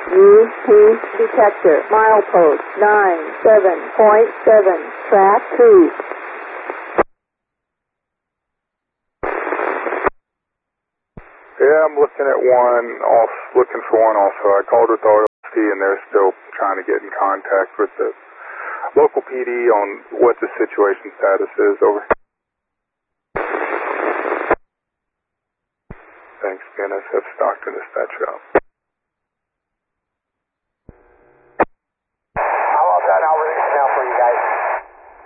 UP detector, milepost 97.7, track 2. Yeah, I'm looking for one also. I called with RLC and they're still trying to get in contact with the local PD on what the situation status is. Over. Thanks, BNSF Stockton Dispatch out.